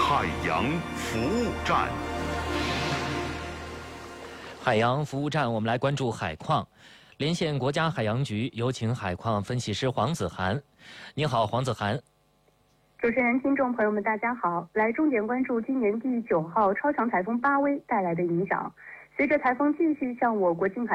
海洋服务站。 海洋服务站，我们来关注海况。连线国家海洋局，有请海况分析师黄子涵。你好，黄子涵。 主持人、听众朋友们，大家好！来重点关注今年第9号超强台风巴威带来的影响。随着台风继续向我国近海